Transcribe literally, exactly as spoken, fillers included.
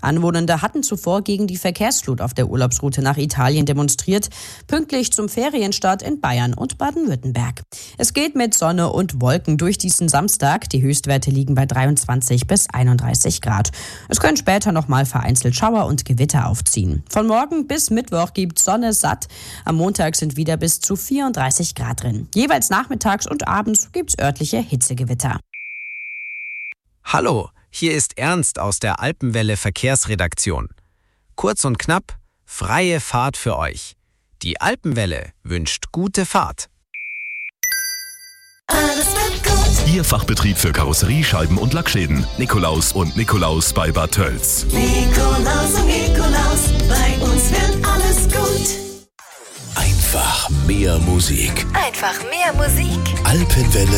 Anwohner hatten zuvor gegen die Verkehrsflut auf der Urlaubsroute nach Italien demonstriert, pünktlich zum Ferienstart in Bayern und Baden-Württemberg. Es geht mit Sonne und Wolken durch diesen Samstag. Die Höchstwerte liegen bei dreiundzwanzig bis einunddreißig Grad. Es können später noch mal vereinzelt Schauer und Gewitter aufziehen. Von morgen bis Mittwoch gibt Sonne satt. Am Montag sind wieder bis zu vierunddreißig Grad drin. Jeweils nachmittags und abends gibt's örtliche Hitzegewitter. Hallo, hier ist Ernst aus der Alpenwelle Verkehrsredaktion. Kurz und knapp, freie Fahrt für euch. Die Alpenwelle wünscht gute Fahrt. Alles wird gut. Ihr Fachbetrieb für Karosserie, Scheiben und Lackschäden. Nikolaus und Nikolaus bei Bad Tölz. Nikolaus und Nikolaus, bei uns wird alles gut. Einfach mehr Musik. Einfach mehr Musik. Alpenwelle